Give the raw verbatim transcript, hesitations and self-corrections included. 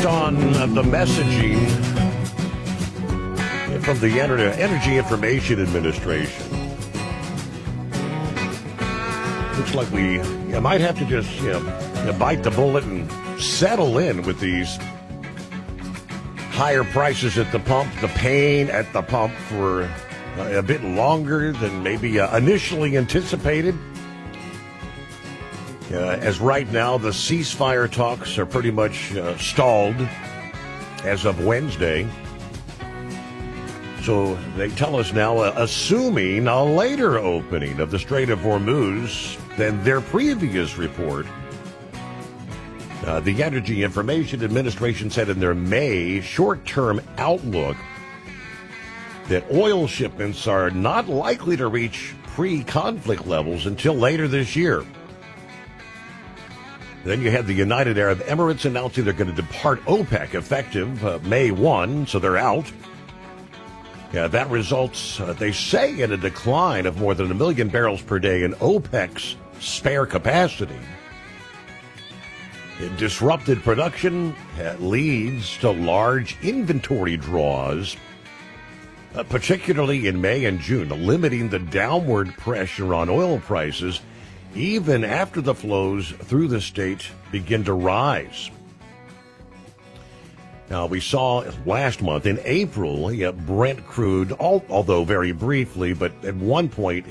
on the messaging from the Energy Information Administration. Looks like we you might have to just you know, bite the bullet and settle in with these higher prices at the pump, the pain at the pump for a bit longer than maybe uh, initially anticipated. Uh, as right now, the ceasefire talks are pretty much uh, stalled as of Wednesday. So they tell us now, uh, assuming a later opening of the Strait of Hormuz than their previous report, uh, the Energy Information Administration said in their May short-term outlook that oil shipments are not likely to reach pre-conflict levels until later this year. Then you had the United Arab Emirates announcing they're going to depart OPEC effective uh, May first, so they're out. Yeah, that results, uh, they say, in a decline of more than a million barrels per day in OPEC's spare capacity. It disrupted production that leads to large inventory draws, uh, particularly in May and June, limiting the downward pressure on oil prices even after the flows through the state begin to rise. Now, we saw last month in April, yeah, Brent crude, although very briefly, but at one point